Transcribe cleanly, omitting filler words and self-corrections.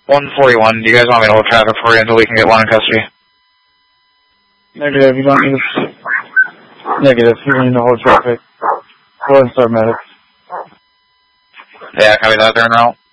141, do you guys want me to hold traffic for you until we can get one in custody? Negative, you don't need to... Negative, you don't need to hold traffic. Go ahead and start medics. Yeah, copy that, there now.